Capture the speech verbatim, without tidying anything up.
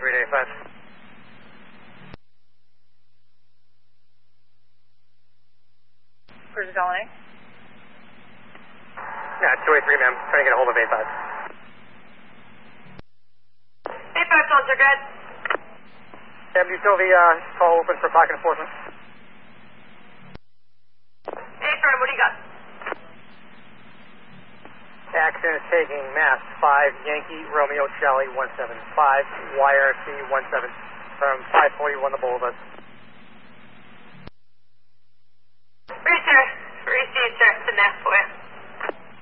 three eight five. Cruiser calling. Yeah, two eight three, ma'am. Trying to get a hold of eight five. eight five, Soldier, good. Ma'am, do you still have the uh, call open for pocket enforcement? eight five, what do you got? Action is taking Mass five, Yankee, Romeo, Charlie, one seven five, Y R C one seven from five forty-one the Boulevard. Research, receive, sir, the Mass four.